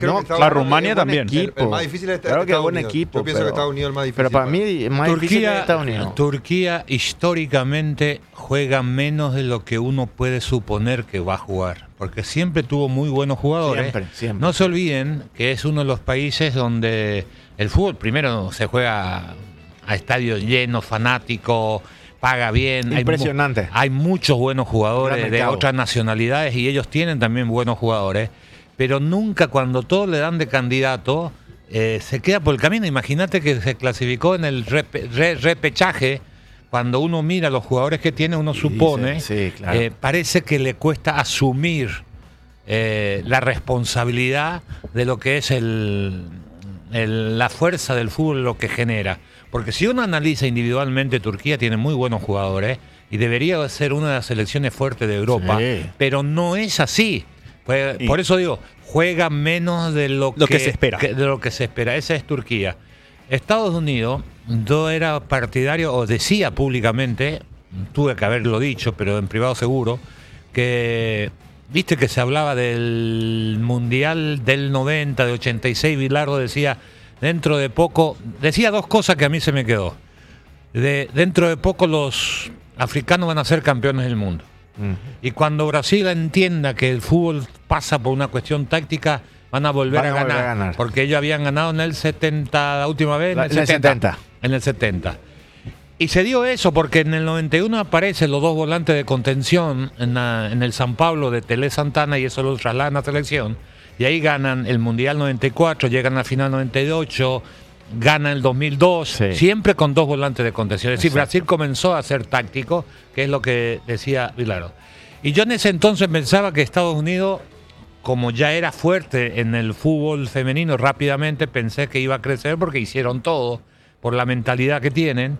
Creo No, que Estados la Unidos Rumania es buen también. equipo. El más difícil es Claro que es Estados buen Unidos. equipo. Yo pienso que Estados Unidos es el más difícil. Pero para mí es más difícil que Estados Unidos. Turquía históricamente juega menos de lo que uno puede suponer que va a jugar, porque siempre tuvo muy buenos jugadores. Siempre. No se olviden que es uno de los países donde el fútbol primero se juega a estadios llenos, fanáticos, paga bien. Impresionante. Hay muchos buenos jugadores Gran de mercado. otras nacionalidades y ellos tienen también buenos jugadores, pero nunca cuando todos le dan de candidato se queda por el camino. Imagínate que se clasificó en el repechaje. Cuando uno mira los jugadores que tiene, uno supone, sí, claro. parece que le cuesta asumir la responsabilidad de lo que es la fuerza del fútbol, lo que genera. Porque si uno analiza individualmente, Turquía tiene muy buenos jugadores y debería ser una de las selecciones fuertes de Europa, pero no es así. Por eso digo, juega menos de lo que se espera. De lo que se espera. Esa es Turquía. Estados Unidos, yo era partidario, o decía públicamente, tuve que haberlo dicho, pero en privado seguro, que viste que se hablaba del Mundial del 90, de 86, Bilardo decía, dentro de poco, decía dos cosas que a mí se me quedó. Dentro de poco los africanos van a ser campeones del mundo. Y cuando Brasil entienda que el fútbol pasa por una cuestión táctica, van a volver a ganar. Porque ellos habían ganado en el 70, la última vez, en el 70. En el 70. Y se dio eso porque en el 91 aparecen los dos volantes de contención en el San Pablo de Tele Santana y eso lo trasladan a selección. Y ahí ganan el Mundial 94, llegan a la final 98, ganan el 2002, siempre con dos volantes de contención. Es decir, Brasil comenzó a ser táctico, que es lo que decía Bilardo. Y yo en ese entonces pensaba que Estados Unidos, como ya era fuerte en el fútbol femenino, rápidamente pensé que iba a crecer porque hicieron todo por la mentalidad que tienen.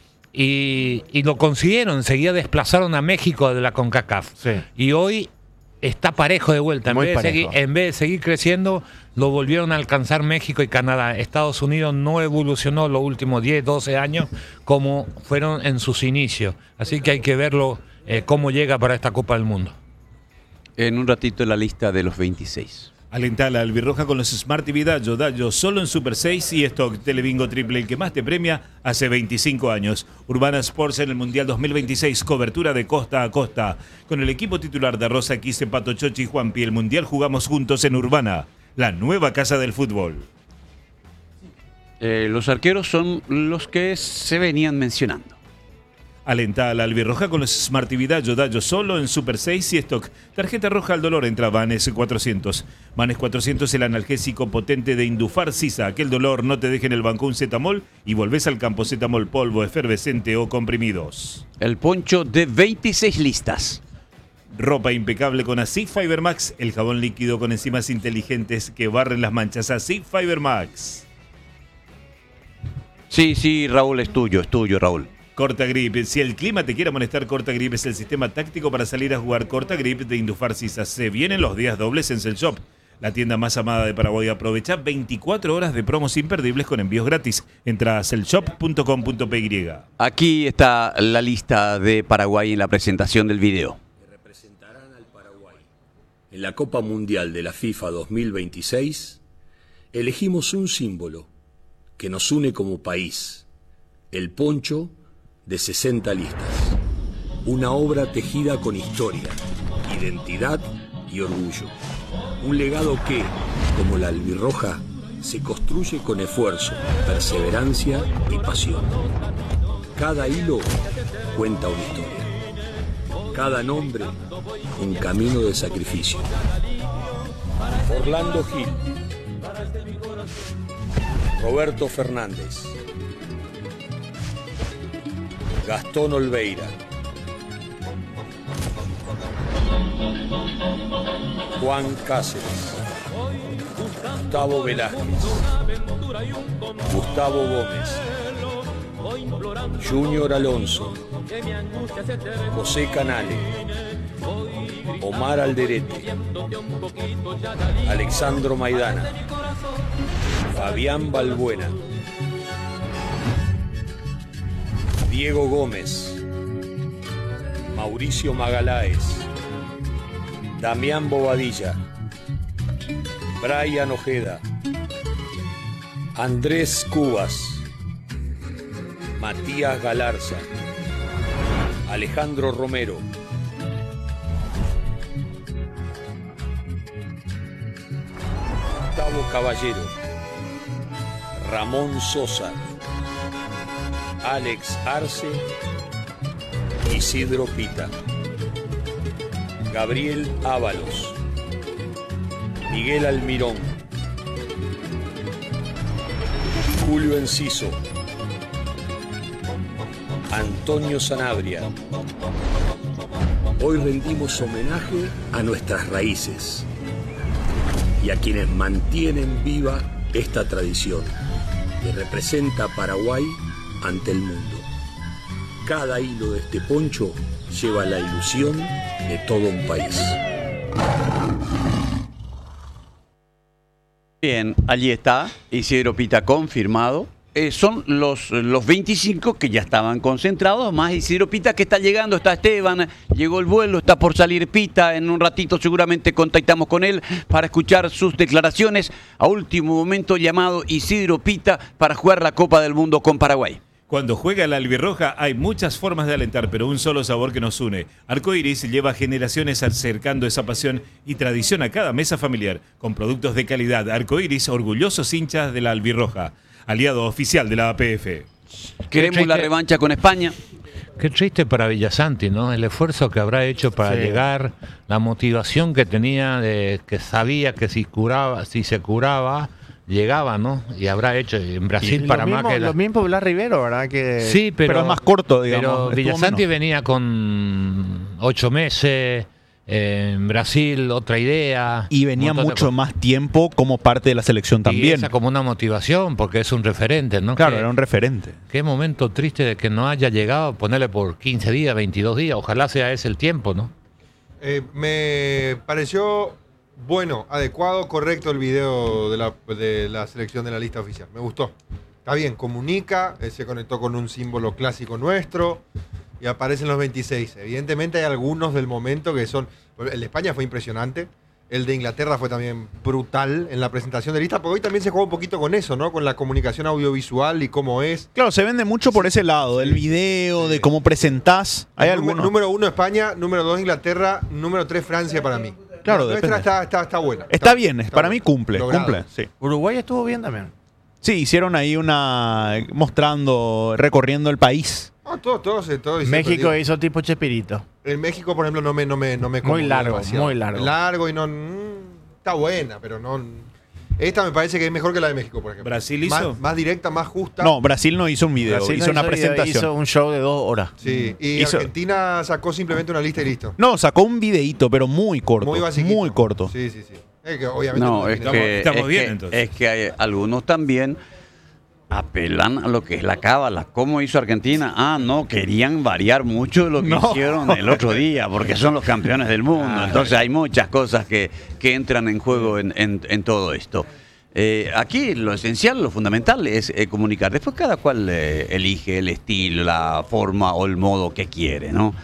Y lo consiguieron, enseguida desplazaron a México de la CONCACAF. Y hoy está parejo de vuelta. En vez de seguir creciendo, lo volvieron a alcanzar México y Canadá. Estados Unidos no evolucionó los últimos 10, 12 años como fueron en sus inicios. Así que hay que verlo cómo llega para esta Copa del Mundo. En un ratito la lista de los 26. Alentá la albirroja con los Smart TV Dallo solo en Super 6 y Stock Telebingo Triple, el que más te premia hace 25 años. Urbana Sports en el Mundial 2026, cobertura de costa a costa. Con el equipo titular de Rosa Quise, Pato Chochi y Juanpi, el Mundial jugamos juntos en Urbana, la nueva casa del fútbol. Los arqueros son los que se venían mencionando. Alentá a la albirroja con los Smart TV Dallo solo en Super 6 y Stock. Tarjeta roja al dolor entra Vanes 400. Vanes 400, el analgésico potente de Indufar Sisa. Que el dolor no te deje en el banco un Zetamol y volvés al campo. Zetamol polvo, efervescente o comprimidos. El poncho de 26 listas. Ropa impecable con Asif Fiber Max, el jabón líquido con enzimas inteligentes que barren las manchas. Asif Fiber Max. Sí, Raúl, es tuyo, Raúl. Cortagrip, si el clima te quiere molestar, Cortagrip es el sistema táctico para salir a jugar. Cortagrip de Indufar Sisa. Se vienen los días dobles en Cell Shop, la tienda más amada de Paraguay. Aprovecha 24 horas de promos imperdibles con envíos gratis. Entra a cellshop.com.py. Aquí está la lista de Paraguay en la presentación del video. Representarán al Paraguay en la Copa Mundial de la FIFA 2026. Elegimos un símbolo que nos une como país: el poncho de 60 listas. Una obra tejida con historia, identidad y orgullo. Un legado que, como la albirroja, se construye con esfuerzo, perseverancia y pasión. Cada hilo cuenta una historia. Cada nombre, un camino de sacrificio. Orlando Gil, Roberto Fernández, Gastón Olveira, Juan Cáceres, Gustavo Velázquez, Gustavo Gómez, Junior Alonso, José Canale, Omar Alderete, Alexandro Maidana, Fabián Balbuena, Diego Gómez, Mauricio Magaláes, Damián Bobadilla, Brian Ojeda, Andrés Cubas, Matías Galarza, Alejandro Romero, Gustavo Caballero, Ramón Sosa, Alex Arce, Isidro Pita, Gabriel Ábalos, Miguel Almirón, Julio Enciso, Antonio Sanabria. Hoy rendimos homenaje a nuestras raíces y a quienes mantienen viva esta tradición que representa a Paraguay ante el mundo. Cada hilo de este poncho lleva la ilusión de todo un país. Bien, allí está Isidro Pita confirmado. Son los 25 que ya estaban concentrados, más Isidro Pita que está llegando, está Esteban, llegó el vuelo, está por salir Pita, en un ratito seguramente contactamos con él para escuchar sus declaraciones. A último momento llamado Isidro Pita para jugar la Copa del Mundo con Paraguay. Cuando juega la albirroja hay muchas formas de alentar, pero un solo sabor que nos une. Arcoiris lleva generaciones acercando esa pasión y tradición a cada mesa familiar, con productos de calidad. Arcoiris, orgullosos hinchas de la albirroja, aliado oficial de la APF. Queremos la revancha con España. Qué triste para Villasanti, ¿no? El esfuerzo que habrá hecho para llegar, la motivación que tenía, de que sabía que si se curaba, llegaba, ¿no? Y habrá hecho en Brasil para más que... Lo mismo Blas Rivero, ¿verdad? Que... Sí, pero es más corto, digamos. Pero Villasanti venía con 8 meses, en Brasil otra idea. Y venía mucho más tiempo como parte de la selección también. Y esa como una motivación, porque es un referente, ¿no? Claro, era un referente. Qué momento triste de que no haya llegado, ponerle por 15 días, 22 días. Ojalá sea ese el tiempo, ¿no? Me pareció... bueno, adecuado, correcto el video de la selección de la lista oficial. Me gustó. Está bien, comunica, se conectó con un símbolo clásico nuestro y aparecen los 26. Evidentemente hay algunos del momento que son... el de España fue impresionante. El de Inglaterra fue también brutal en la presentación de lista, porque hoy también se juega un poquito con eso, ¿no? Con la comunicación audiovisual y cómo es. Claro, se vende mucho por ese lado, del video, de cómo presentás. Hay algunos. Número 1 España, número 2 Inglaterra, número 3 Francia para mí. Claro, nuestra está buena. Está bien, para mí cumple. Sí. Uruguay estuvo bien también. Sí, hicieron ahí recorriendo el país. Todos México hizo tipo Chespirito. En México, por ejemplo, no me muy largo. Largo y no... está buena, pero no... Esta me parece que es mejor que la de México, por ejemplo. ¿Brasil hizo? Más directa, más justa. No, Brasil no hizo un video, hizo una presentación. Hizo un show de 2 horas. Sí, y Argentina sacó simplemente una lista y listo. No, sacó un videíto, pero muy corto. Muy basiquito. Muy corto. Sí. Es que obviamente No, estamos bien, entonces. Es que hay algunos también apelan a lo que es la cábala. ¿Cómo hizo Argentina? No, querían variar mucho de lo que hicieron el otro día, porque son los campeones del mundo. Entonces hay muchas cosas que entran en juego en todo esto. Aquí lo esencial, lo fundamental es comunicar. Después cada cual elige el estilo, la forma o el modo que quiere, ¿no?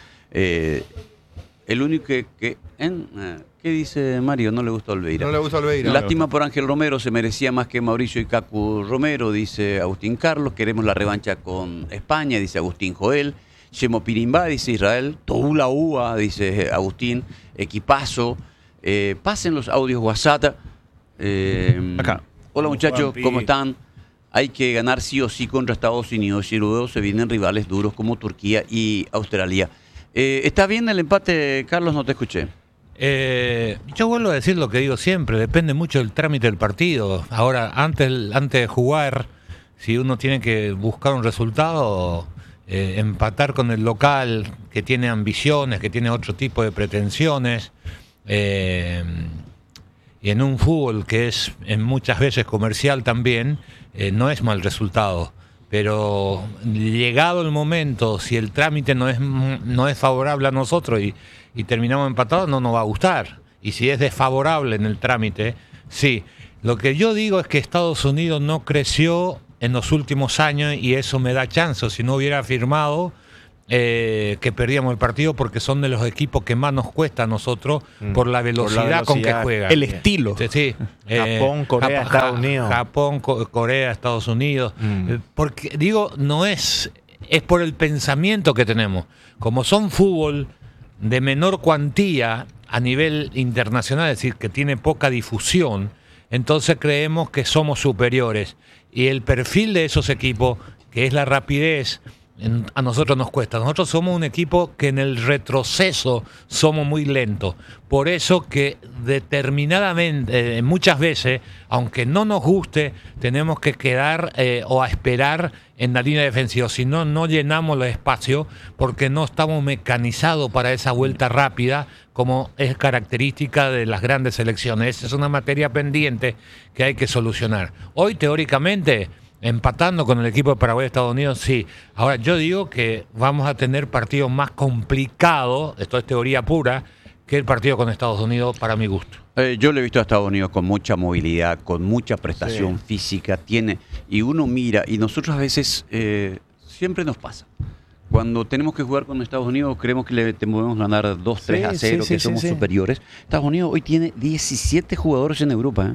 El único que ¿qué dice Mario? No le gusta Olveira. No le gusta Olveira. Lástima por Ángel Romero, se merecía más que Mauricio y Cacu Romero, dice Agustín Carlos. Queremos la revancha con España, dice Agustín Joel. Chemo Pirimbá, dice Israel. Toula Ua, dice Agustín. Equipazo. Pasen los audios WhatsApp. Acá. Hola muchachos, ¿cómo están? Hay que ganar sí o sí contra Estados Unidos y luego se vienen rivales duros como Turquía y Australia. ¿Está bien el empate, Carlos? No te escuché. Yo vuelvo a decir lo que digo siempre, depende mucho del trámite del partido. Ahora, antes de jugar, si uno tiene que buscar un resultado, empatar con el local, que tiene ambiciones, que tiene otro tipo de pretensiones, y en un fútbol que es muchas veces comercial también, no es mal resultado. Pero llegado el momento, si el trámite no es favorable a nosotros y terminamos empatados, no nos va a gustar. Y si es desfavorable en el trámite, sí. Lo que yo digo es que Estados Unidos no creció en los últimos años y eso me da chance. Si no hubiera firmado, que perdíamos el partido porque son de los equipos que más nos cuesta a nosotros por la velocidad con que velocidad. juegan. El estilo. Sí, sí. Japón, Corea, Estados Unidos. Japón, Corea, Estados Unidos. Porque, digo, no es por el pensamiento que tenemos. Como son fútbol de menor cuantía a nivel internacional, es decir, que tiene poca difusión, entonces creemos que somos superiores. Y el perfil de esos equipos, que es la rapidez, a nosotros nos cuesta. Nosotros somos un equipo que en el retroceso somos muy lentos. Por eso que determinadamente, muchas veces, aunque no nos guste, tenemos que quedar o a esperar en la línea defensiva. Si no, no llenamos los espacios porque no estamos mecanizados para esa vuelta rápida como es característica de las grandes selecciones. Esa es una materia pendiente que hay que solucionar. Hoy, teóricamente, empatando con el equipo de Paraguay y Estados Unidos, sí. Ahora, yo digo que vamos a tener partidos más complicados, esto es teoría pura, que el partido con Estados Unidos, para mi gusto. Yo lo he visto a Estados Unidos con mucha movilidad, con mucha prestación física, y uno mira, y nosotros a veces siempre nos pasa. Cuando tenemos que jugar con Estados Unidos, creemos que le podemos ganar 2-3-0, que somos superiores. Estados Unidos hoy tiene 17 jugadores en Europa,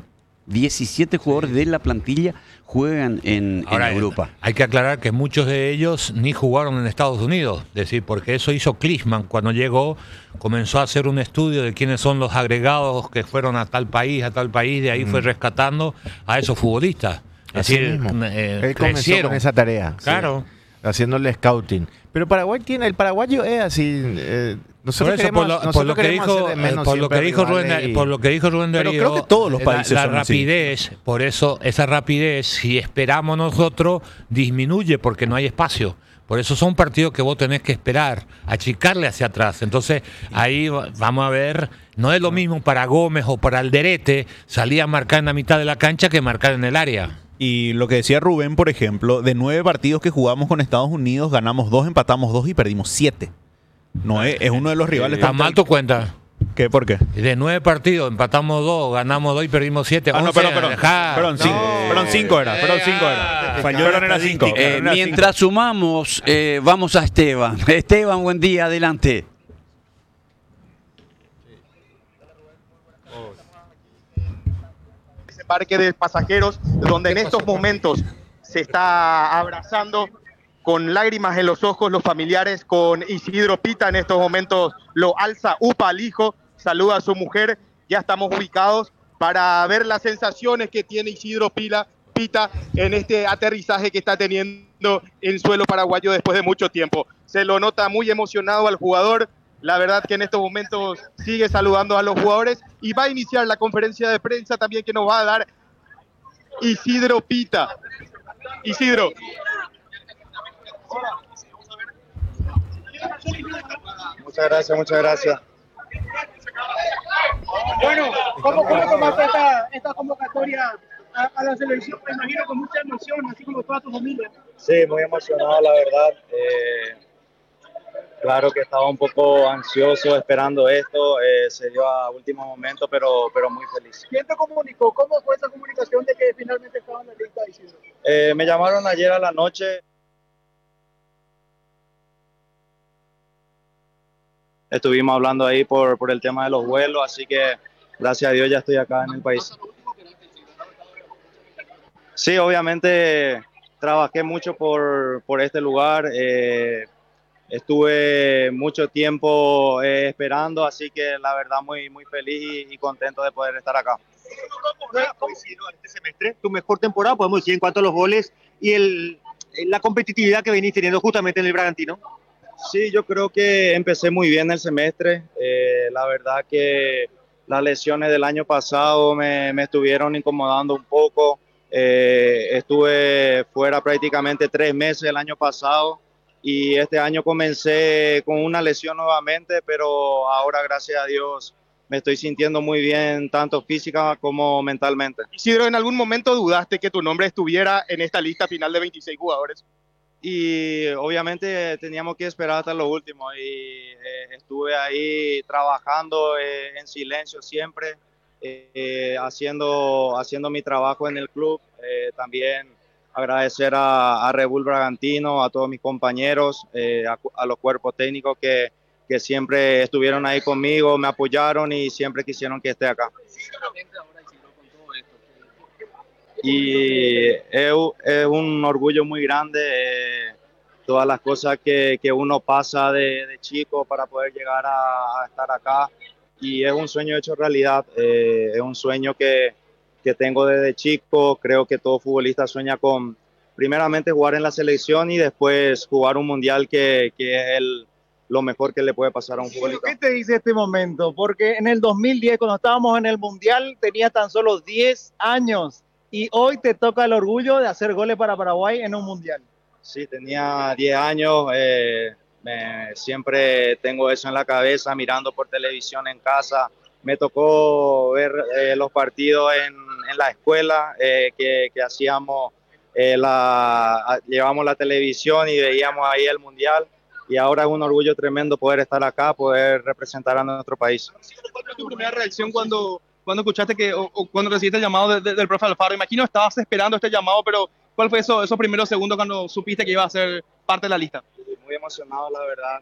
17 jugadores de la plantilla juegan en Europa. Hay que aclarar que muchos de ellos ni jugaron en Estados Unidos, es decir, porque eso hizo Klinsmann cuando llegó, comenzó a hacer un estudio de quiénes son los agregados que fueron a tal país, de ahí fue rescatando a esos futbolistas. Es Así decir, mismo. Él comenzó crecieron. con esa tarea. Claro. Sí, haciéndole scouting. Pero el paraguayo es así. Nosotros por lo que dijo Rubén Pero Darío, creo que todos los países la son así. rapidez, por eso esa rapidez, si esperamos nosotros, disminuye porque no hay espacio. Por eso son partidos que vos tenés que esperar, achicarle hacia atrás. Entonces, ahí vamos a ver, no es lo mismo para Gómez o para Alderete salir a marcar en la mitad de la cancha que marcar en el área. Y lo que decía Rubén, por ejemplo, de 9 partidos que jugamos con Estados Unidos, ganamos 2, empatamos 2 y perdimos 7. No es uno de los rivales. ¿Está mal tu cuenta? ¿Qué? ¿Por qué? De 9 partidos, empatamos 2, ganamos 2 y perdimos 7. Ah, no, perdón, 5 era. Fallaron, era 5. Mientras sumamos, vamos a Esteban. Esteban, buen día, adelante. Parque de pasajeros, donde en estos momentos se está abrazando con lágrimas en los ojos los familiares con Isidro Pita. En estos momentos lo alza UPA al hijo, saluda a su mujer. Ya estamos ubicados para ver las sensaciones que tiene Isidro Pita en este aterrizaje que está teniendo en suelo paraguayo después de mucho tiempo. Se lo nota muy emocionado al jugador. La verdad que en estos momentos sigue saludando a los jugadores y va a iniciar la conferencia de prensa también que nos va a dar Isidro Pita. Isidro. Muchas gracias. Bueno, ¿cómo tomaste esta convocatoria a la selección? Me imagino con mucha emoción, así como toda tu familia. Sí, muy emocionado, la verdad. Claro que estaba un poco ansioso esperando esto, se dio a último momento, pero muy feliz. ¿Quién te comunicó? ¿Cómo fue esa comunicación de que finalmente estaba en la lista, Isidro? Me llamaron ayer a la noche. Estuvimos hablando ahí por el tema de los vuelos, así que gracias a Dios ya estoy acá en el país. Sí, obviamente trabajé mucho por este lugar. Estuve mucho tiempo esperando, así que la verdad muy feliz y contento de poder estar acá. ¿Cómo ha sido este semestre? Tu mejor temporada, podemos decir, en cuanto a los goles y la competitividad que venís teniendo justamente en el Bragantino. Sí, yo creo que empecé muy bien el semestre. La verdad que las lesiones del año pasado me estuvieron incomodando un poco. Estuve fuera prácticamente 3 meses el año pasado. Y este año comencé con una lesión nuevamente, pero ahora, gracias a Dios, me estoy sintiendo muy bien, tanto física como mentalmente. Isidro, ¿en algún momento dudaste que tu nombre estuviera en esta lista final de 26 jugadores? Y obviamente teníamos que esperar hasta lo último. Y estuve ahí trabajando en silencio siempre, haciendo mi trabajo en el club. También agradecer a Red Bull Bragantino, a todos mis compañeros, a los cuerpos técnicos que siempre estuvieron ahí conmigo, me apoyaron y siempre quisieron que esté acá. Y es un orgullo muy grande todas las cosas que uno pasa de chico para poder llegar a estar acá, y es un sueño hecho realidad, es un sueño que tengo desde chico. Creo que todo futbolista sueña con primeramente jugar en la selección y después jugar un mundial que es lo mejor que le puede pasar a un futbolista. ¿Qué te dice este momento? Porque en el 2010, cuando estábamos en el Mundial, tenía tan solo 10 años y hoy te toca el orgullo de hacer goles para Paraguay en un Mundial. Sí, tenía 10 años, siempre tengo eso en la cabeza, mirando por televisión en casa. Me tocó ver los partidos en la escuela que hacíamos, llevamos la televisión y veíamos ahí el Mundial. Y ahora es un orgullo tremendo poder estar acá, poder representar a nuestro país. ¿Cuál fue tu primera reacción cuando escuchaste o cuando recibiste el llamado del profe Alfaro? Imagino estabas esperando este llamado, pero ¿cuál fue esos primeros segundos cuando supiste que iba a ser parte de la lista? Muy emocionado, la verdad.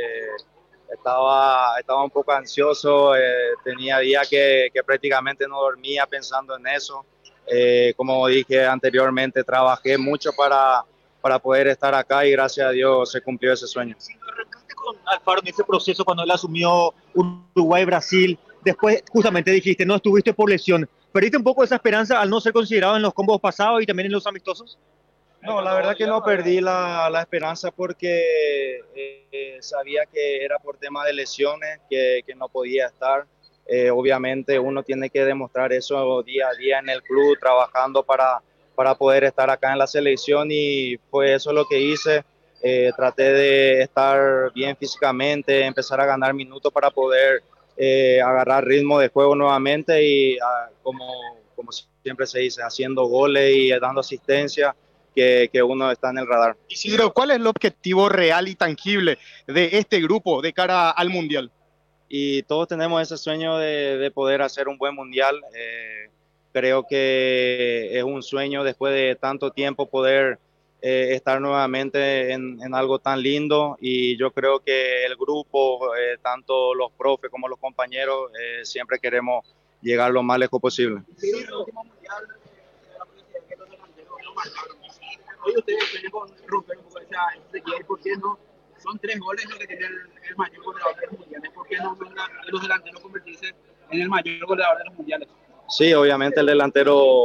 Estaba un poco ansioso, tenía días que prácticamente no dormía pensando en eso. Como dije anteriormente, trabajé mucho para poder estar acá y gracias a Dios se cumplió ese sueño. Con Alfaro en ese proceso cuando él asumió Uruguay-Brasil, después justamente dijiste, no estuviste por lesión. ¿Perdiste un poco esa esperanza al no ser considerado en los combos pasados y también en los amistosos? No, la verdad que no perdí la esperanza porque sabía que era por tema de lesiones que no podía estar. Obviamente uno tiene que demostrar eso día a día en el club, trabajando para poder estar acá en la selección, y fue eso lo que hice. Traté de estar bien físicamente, empezar a ganar minutos para poder agarrar ritmo de juego nuevamente y como siempre se dice, haciendo goles y dando asistencia, que uno está en el radar. Isidro, ¿cuál es el objetivo real y tangible de este grupo de cara al Mundial? Y todos tenemos ese sueño de poder hacer un buen Mundial. Creo que es un sueño después de tanto tiempo poder estar nuevamente en algo tan lindo, y yo creo que el grupo, tanto los profes como los compañeros, siempre queremos llegar lo más lejos posible. Hoy ustedes tienen con romper un poco esa sequía, ¿por qué no? Son 3 goles lo que tiene el mayor goleador de los mundiales. ¿Por qué no los delanteros convertirse en el mayor goleador de los mundiales? Sí, obviamente el delantero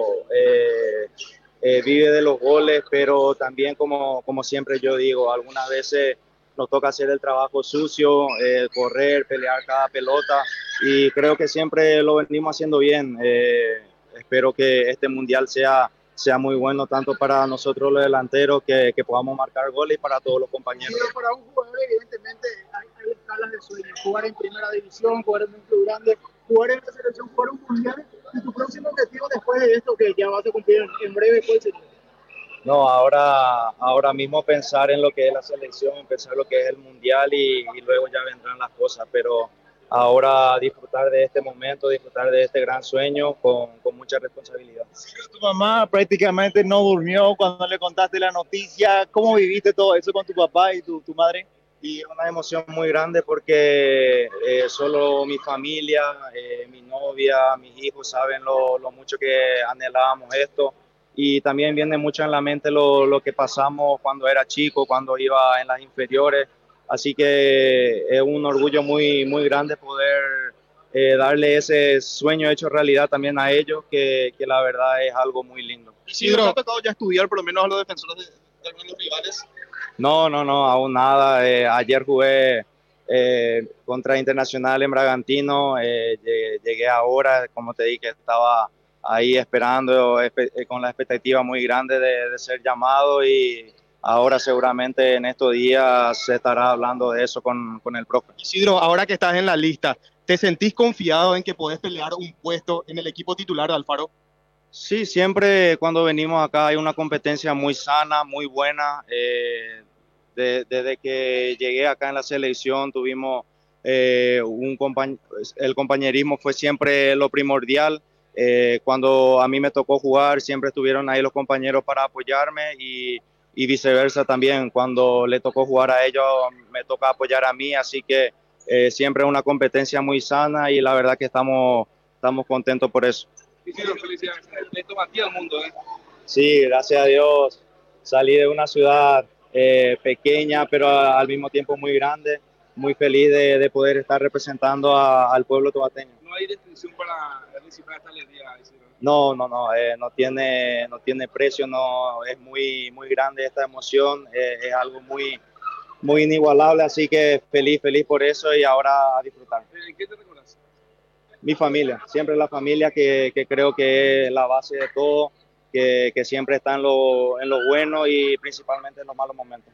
vive de los goles, pero también como siempre yo digo, algunas veces nos toca hacer el trabajo sucio, correr, pelear cada pelota, y creo que siempre lo venimos haciendo bien. Espero que este mundial sea muy bueno tanto para nosotros los delanteros, que podamos marcar goles, y para todos los compañeros. Sí, para un jugador evidentemente hay escalas de sueño, jugar en primera división, jugar en un club grande, jugar en la selección, jugar un mundial. ¿Y tu próximo objetivo después de esto, que ya vas a cumplir en breve, cuál sería? No, ahora mismo pensar en lo que es la selección, pensar en lo que es el mundial, y luego ya vendrán las cosas, pero ahora disfrutar de este momento, disfrutar de este gran sueño con mucha responsabilidad. Tu mamá prácticamente no durmió cuando le contaste la noticia. ¿Cómo viviste todo eso con tu papá y tu madre? Y una emoción muy grande porque solo mi familia, mi novia, mis hijos saben lo mucho que anhelábamos esto, y también viene mucho en la mente lo que pasamos cuando era chico, cuando iba en las inferiores. Así que es un orgullo muy, muy grande poder darle ese sueño hecho realidad también a ellos, que la verdad es algo muy lindo. Isidro, ¿te ha tocado ya estudiar por lo menos a los defensores de algunos rivales? No, aún nada. Ayer jugué contra Internacional en Bragantino, llegué ahora, como te dije, estaba ahí esperando con la expectativa muy grande de ser llamado, y ahora seguramente en estos días se estará hablando de eso con el profe. Isidro, ahora que estás en la lista, ¿te sentís confiado en que podés pelear un puesto en el equipo titular de Alfaro? Sí, siempre cuando venimos acá hay una competencia muy sana, muy buena. Desde que llegué acá en la selección tuvimos el compañerismo fue siempre lo primordial. Cuando a mí me tocó jugar, siempre estuvieron ahí los compañeros para apoyarme y viceversa también. Cuando le tocó jugar a ellos, me toca apoyar a mí, así que siempre es una competencia muy sana y la verdad que estamos contentos por eso. Felicidades, le toma aquí al mundo. Sí, gracias a Dios. Salí de una ciudad pequeña, pero al mismo tiempo muy grande. Muy feliz de poder estar representando al pueblo tobateño. ¿No hay descripción para recibir esta alegría? No tiene precio, no, es muy grande esta emoción, es algo muy inigualable, así que feliz por eso y ahora a disfrutar. ¿Qué te recuerdas? Mi familia, siempre la familia que creo que es la base de todo, que siempre está en lo bueno y principalmente en los malos momentos.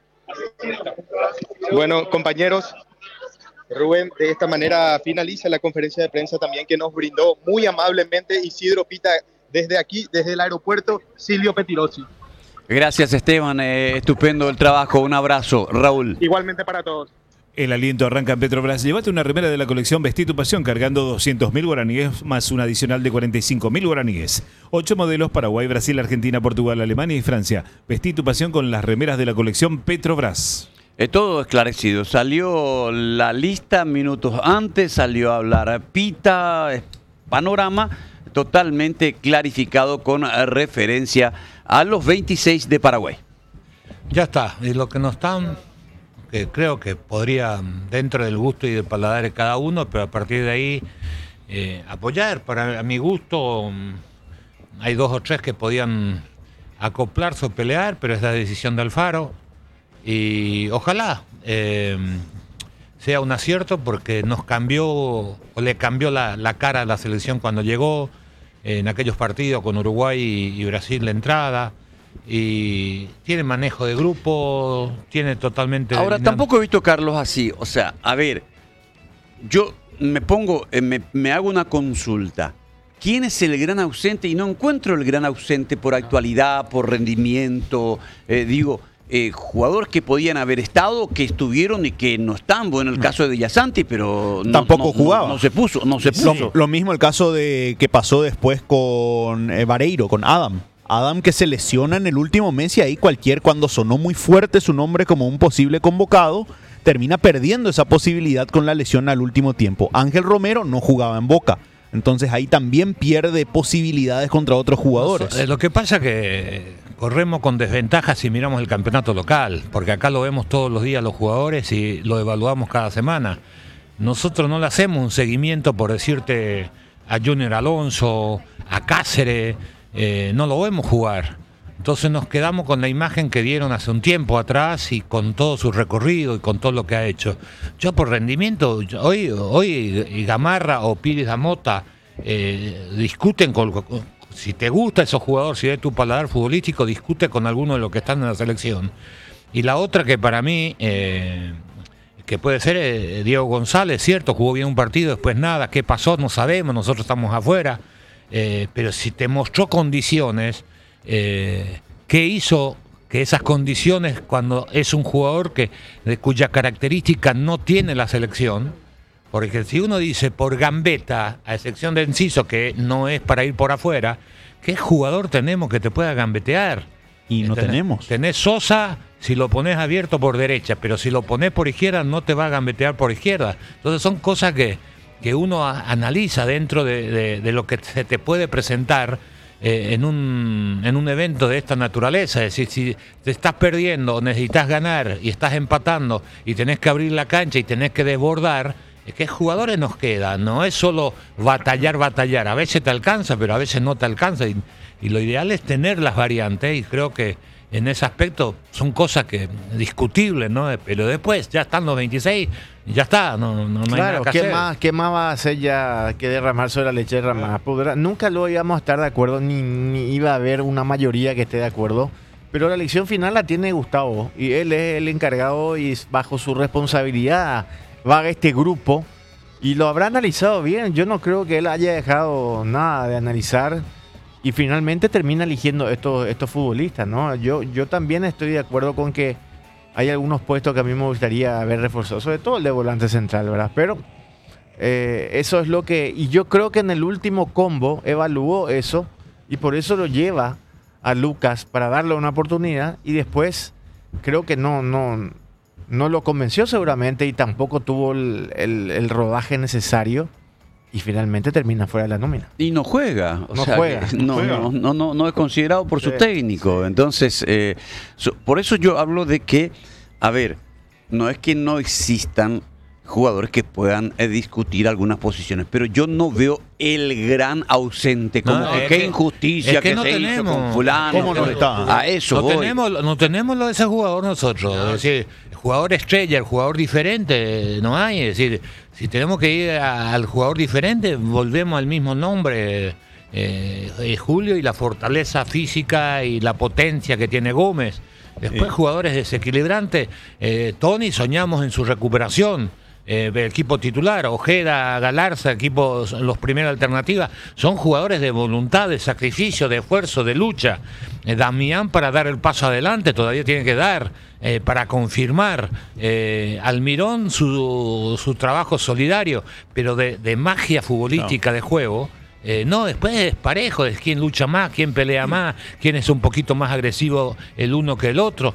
Bueno, compañeros, Rubén, de esta manera finaliza la conferencia de prensa también que nos brindó muy amablemente Isidro Pita desde aquí, desde el aeropuerto Silvio Pettirossi. Gracias, Esteban. Estupendo el trabajo. Un abrazo, Raúl. Igualmente para todos. El aliento arranca en Petrobras. Llévate una remera de la colección Vestí tu pasión cargando 200.000 guaraníes más un adicional de 45.000 guaraníes. 8 modelos: Paraguay, Brasil, Argentina, Portugal, Alemania y Francia. Vestí tu pasión con las remeras de la colección Petrobras. Todo esclarecido. Salió la lista minutos antes, salió a hablar Pita, panorama totalmente clarificado con referencia a los 26 de Paraguay. Ya está. Y lo que nos están, que creo que podría, dentro del gusto y del paladar de cada uno, pero a partir de ahí apoyar. A mi gusto, hay 2 o 3 que podían acoplarse o pelear, pero es la decisión de Alfaro. Y ojalá sea un acierto porque nos cambió o le cambió la cara a la selección cuando llegó en aquellos partidos con Uruguay y Brasil de entrada, y tiene manejo de grupo, tiene totalmente... Ahora, tampoco he visto, Carlos, así. O sea, a ver, yo me hago una consulta. ¿Quién es el gran ausente? Y no encuentro el gran ausente por actualidad, por rendimiento, jugadores que podían haber estado, que estuvieron y que no están. Bueno, el caso de Villasanti, pero tampoco jugaba. No se puso. Lo mismo el caso de que pasó después con Vareiro, con Adam. Adam, que se lesiona en el último mes, y ahí cuando sonó muy fuerte su nombre como un posible convocado, termina perdiendo esa posibilidad con la lesión al último tiempo. Ángel Romero no jugaba en Boca. Entonces ahí también pierde posibilidades contra otros jugadores. Lo que pasa es que corremos con desventajas si miramos el campeonato local, porque acá lo vemos todos los días los jugadores y lo evaluamos cada semana. Nosotros no le hacemos un seguimiento, por decirte, a Junior Alonso, a Cáceres, no lo vemos jugar. Entonces nos quedamos con la imagen que dieron hace un tiempo atrás y con todo su recorrido y con todo lo que ha hecho. Yo por rendimiento, hoy Gamarra o Pires da Mota discuten si te gusta esos jugadores, si es tu paladar futbolístico, discute con alguno de los que están en la selección. Y la otra que para mí, que puede ser Diego González, cierto, jugó bien un partido, después nada, ¿qué pasó? No sabemos, nosotros estamos afuera. Pero si te mostró condiciones, ¿qué hizo que esas condiciones, cuando es un jugador de cuya característica no tiene la selección? Porque si uno dice por gambeta, a excepción de Enciso, que no es para ir por afuera, ¿qué jugador tenemos que te pueda gambetear? Y no tenemos. Tenés Sosa si lo pones abierto por derecha, pero si lo pones por izquierda no te va a gambetear por izquierda. Entonces son cosas que uno analiza dentro de lo que se te puede presentar en un evento de esta naturaleza. Es decir, si te estás perdiendo o necesitas ganar y estás empatando y tenés que abrir la cancha y tenés que desbordar, ¿qué jugadores nos quedan? No es solo batallar. A veces te alcanza, pero a veces no te alcanza. Y lo ideal es tener las variantes, y creo que en ese aspecto son cosas que discutibles, ¿no? Pero después ya están los 26, ya está, no hay nada que hacer. ¿Qué más va a hacer ya que derramar sobre la leche derramada? Nunca lo íbamos a estar de acuerdo, ni iba a haber una mayoría que esté de acuerdo, pero la elección final la tiene Gustavo, y él es el encargado y bajo su responsabilidad va a este grupo, y lo habrá analizado bien. Yo no creo que él haya dejado nada de analizar. Y finalmente termina eligiendo estos futbolistas, ¿no? Yo también estoy de acuerdo con que hay algunos puestos que a mí me gustaría ver reforzados, sobre todo el de volante central, ¿verdad? Pero Eso es lo que... Y yo creo que en el último combo evaluó eso y por eso lo lleva a Lucas para darle una oportunidad y después creo que no lo convenció seguramente y tampoco tuvo el rodaje necesario y finalmente termina fuera de la nómina. Y no juega, no es considerado por su técnico. Entonces, por eso yo hablo de que, a ver, no es que no existan jugadores que puedan discutir algunas posiciones, pero yo no veo el gran ausente, como qué injusticia es que no se hizo con fulano. ¿Cómo no está? A eso voy. No tenemos lo de ese jugador nosotros. Es decir, el jugador estrella, el jugador diferente, no hay. Es decir, si tenemos que ir al jugador diferente, volvemos al mismo nombre. Julio y la fortaleza física y la potencia que tiene Gómez. Después jugadores desequilibrantes. Tony, soñamos en su recuperación. El equipo titular, Ojeda, Galarza, los primeras alternativas, son jugadores de voluntad, de sacrificio, de esfuerzo, de lucha. Damián para dar el paso adelante, todavía tiene que dar, para confirmar. Almirón su trabajo solidario, pero de magia futbolística, de juego. Después es parejo, es quién lucha más, quién pelea más, quién es un poquito más agresivo el uno que el otro.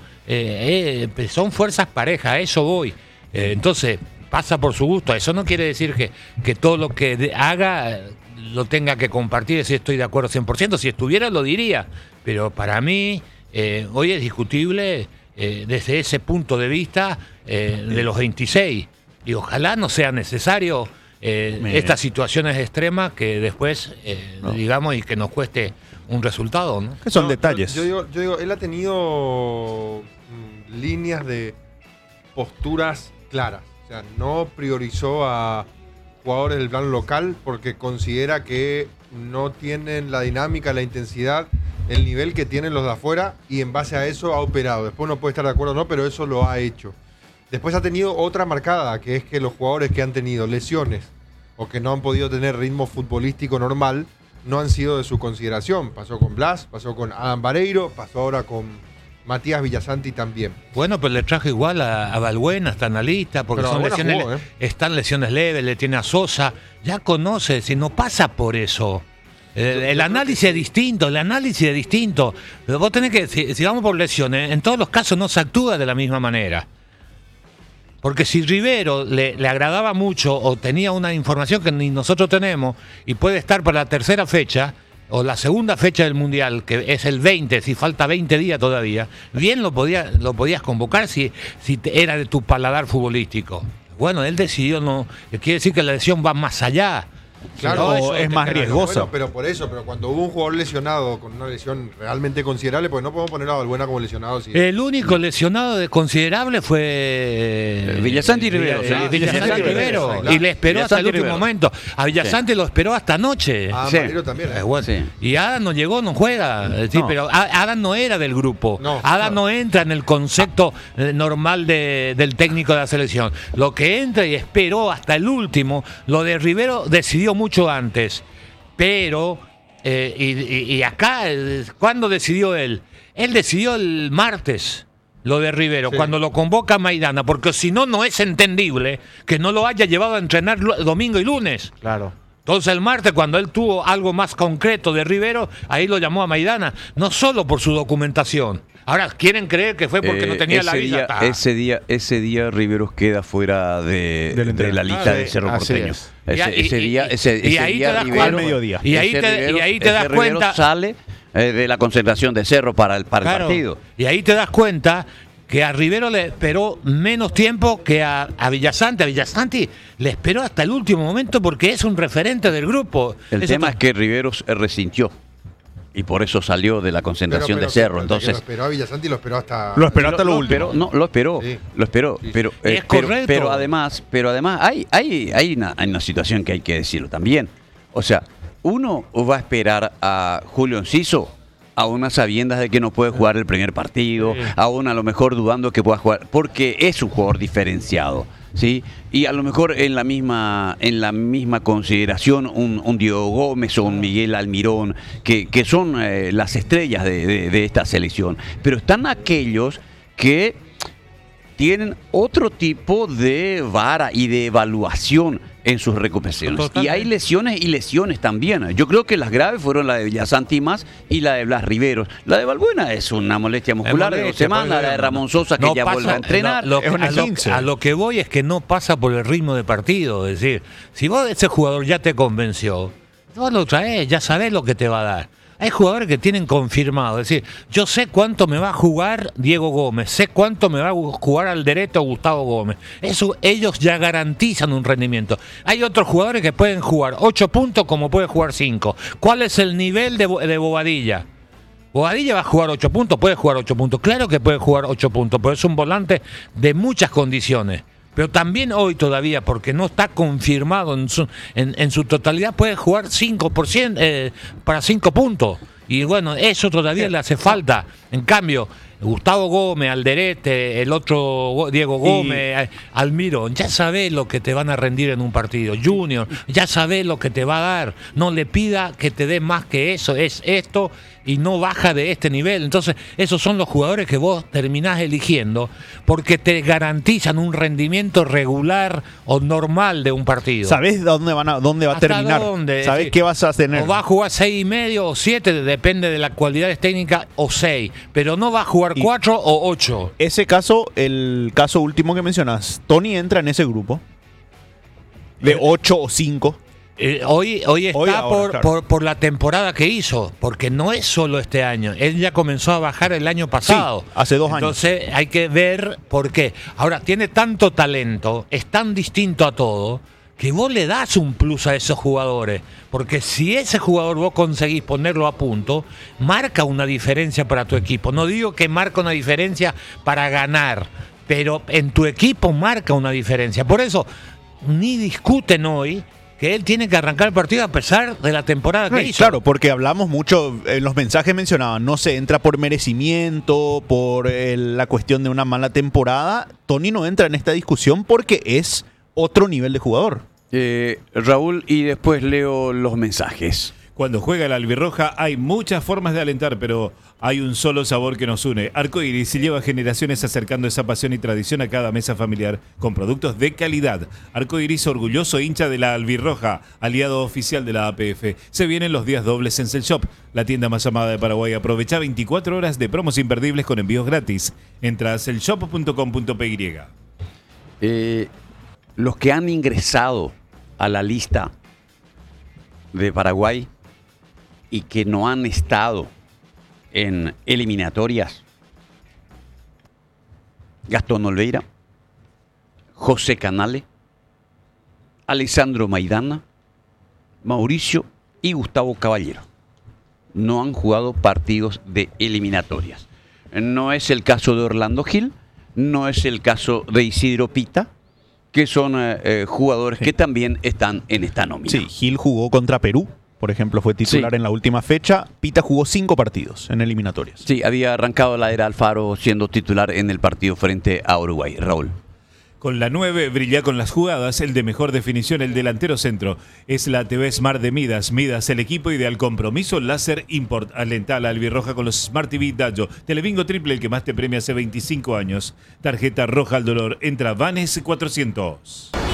Son fuerzas parejas, a eso voy. Entonces, pasa por su gusto. Eso no quiere decir que todo lo que haga lo tenga que compartir, si estoy de acuerdo 100%. Si estuviera, lo diría. Pero para mí, hoy es discutible desde ese punto de vista de los 26. Y ojalá no sea necesario estas situaciones extremas que después, digamos, y que nos cueste un resultado, ¿no? Que son detalles. Yo digo, él ha tenido líneas de posturas claras. O sea, no priorizó a jugadores del plano local porque considera que no tienen la dinámica, la intensidad, el nivel que tienen los de afuera y en base a eso ha operado. Después no puede estar de acuerdo o no, pero eso lo ha hecho. Después ha tenido otra marcada, que es que los jugadores que han tenido lesiones o que no han podido tener ritmo futbolístico normal no han sido de su consideración. Pasó con Blas, pasó con Adam Vareiro, pasó ahora con Matías Villasanti también. Bueno, pero le trajo igual a Balbuena, está en la lista, porque pero son lesiones, jugó, están lesiones leves, le tiene a Sosa, ya conoce, si no pasa por eso. El análisis es distinto, Vos tenés que, si vamos por lesiones, en todos los casos no se actúa de la misma manera. Porque si Rivero le agradaba mucho o tenía una información que ni nosotros tenemos y puede estar para la tercera fecha, o la segunda fecha del Mundial, que es el 20, si falta 20 días todavía, bien lo podías convocar si era de tu paladar futbolístico. Bueno, él decidió no, quiere decir que la lesión va más allá. Claro, es más riesgosa. Bueno, pero cuando hubo un jugador lesionado con una lesión realmente considerable, pues no podemos poner a Balbuena como lesionado. Sí. El único lesionado de considerable fue Villasanti y Rivero. Villasanti y Rivero. Y le esperó hasta el último momento. A Villasanti lo esperó hasta anoche. Vareiro también. Bueno. Sí. Y Adam no llegó, no juega. Sí, no. Pero Adam no era del grupo. Adam no entra en el concepto normal del técnico de la selección. Lo que entra y esperó hasta el último, lo de Rivero decidió mucho antes, pero y acá, ¿cuándo decidió él? Él decidió el martes lo de Rivero, cuando lo convoca Maidana, porque si no, no es entendible que no lo haya llevado a entrenar domingo y lunes. Claro. Entonces el martes, cuando él tuvo algo más concreto de Rivero, ahí lo llamó a Maidana, no solo por su documentación. Ahora, ¿quieren creer que fue porque no tenía la visa? Ese día Riveros queda fuera de la lista de Cerro Porteño. Ese día al mediodía. Y ahí te das cuenta. Sale de la concentración de Cerro para el partido. Y ahí te das cuenta que a Rivero le esperó menos tiempo que a Villasanti. A Villasanti le esperó hasta el último momento porque es un referente del grupo. El tema es que Riveros resintió. Y por eso salió de la concentración de Cerro. Entonces, lo esperó a Villasanti, lo esperó hasta lo último. Lo esperó. Pero además hay una situación que hay que decirlo también. O sea, uno va a esperar a Julio Enciso a unas sabiendas de que no puede jugar el primer partido, aún a lo mejor dudando que pueda jugar, porque es un jugador diferenciado. ¿Sí? Y a lo mejor en la misma consideración un Diego Gómez o un Miguel Almirón, que son las estrellas de esta selección. Pero están aquellos que tienen otro tipo de vara y de evaluación en sus recuperaciones. Totalmente. Y hay lesiones y lesiones también. Yo creo que las graves fueron la de Villasanti más y la de Blas Riveros. La de Balbuena es una molestia muscular de 2 semanas, la de Ramón Sosa que no ya pasa- vuelve a entrenar. A lo que voy es que no pasa por el ritmo de partido. Es decir, si vos ese jugador ya te convenció, vos lo traes, ya sabés lo que te va a dar. Hay jugadores que tienen confirmado, es decir, yo sé cuánto me va a jugar Diego Gómez, sé cuánto me va a jugar Alderete o Gustavo Gómez. Eso ellos ya garantizan un rendimiento. Hay otros jugadores que pueden jugar 8 puntos como puede jugar 5. ¿Cuál es el nivel de Bobadilla? Bobadilla va a jugar 8 puntos, puede jugar 8 puntos. Claro que puede jugar 8 puntos, pero es un volante de muchas condiciones. Pero también hoy todavía, porque no está confirmado en su totalidad, puede jugar 5% para 5 puntos. Y bueno, eso todavía le hace falta. En cambio, Gustavo Gómez, Alderete, el otro Diego Gómez, Almiro, ya sabés lo que te van a rendir en un partido. Junior, ya sabés lo que te va a dar. No le pida que te dé más que eso, es esto y no baja de este nivel. Entonces, esos son los jugadores que vos terminás eligiendo porque te garantizan un rendimiento regular o normal de un partido. ¿Sabés dónde va a ¿Hasta terminar? dónde? ¿Sabés qué vas a tener? O va a jugar 6,5 o 7, depende de las cualidades técnicas, o 6, pero no va a jugar 4 o 8. Ese caso, el caso último que mencionas, Tony entra en ese grupo de 8 o 5. Hoy está ahora, por la temporada que hizo, porque no es solo este año. Él ya comenzó a bajar el año pasado. Sí, hace 2 años. Entonces hay que ver por qué. Ahora, tiene tanto talento, es tan distinto a todo, que vos le das un plus a esos jugadores. Porque si ese jugador vos conseguís ponerlo a punto, marca una diferencia para tu equipo. No digo que marca una diferencia para ganar, pero en tu equipo marca una diferencia. Por eso, ni discuten hoy que él tiene que arrancar el partido a pesar de la temporada que hizo. Claro, porque hablamos mucho, en los mensajes mencionaban, no se entra por merecimiento, por la cuestión de una mala temporada. Tony no entra en esta discusión porque es otro nivel de jugador. Raúl, y después leo los mensajes. Cuando juega la albirroja hay muchas formas de alentar, pero hay un solo sabor que nos une. Arcoiris lleva generaciones acercando esa pasión y tradición a cada mesa familiar con productos de calidad. Arcoiris, orgulloso hincha de la albirroja, aliado oficial de la APF. Se vienen los días dobles en Cell Shop, la tienda más amada de Paraguay. Aprovecha 24 horas de promos imperdibles con envíos gratis. Entra a cellshop.com.py. Los que han ingresado a la lista de Paraguay y que no han estado en eliminatorias: Gastón Olveira, José Canale, Alessandro Maidana, Mauricio y Gustavo Caballero. No han jugado partidos de eliminatorias. No es el caso de Orlando Gil, no es el caso de Isidro Pita, que son jugadores que también están en esta nómina. Sí, Gil jugó contra Perú, por ejemplo, fue titular en la última fecha. Pita jugó 5 partidos en eliminatorias. Sí, había arrancado la era Alfaro siendo titular en el partido frente a Uruguay. Raúl. Con la 9 brilla con las jugadas, el de mejor definición, el delantero centro. Es la TV Smart de Midas. Midas, el equipo ideal, compromiso láser import. Alenta la albirroja con los Smart TV Dallo. Telebingo triple, el que más te premia hace 25 años. Tarjeta roja al dolor. Entra Vanes 400.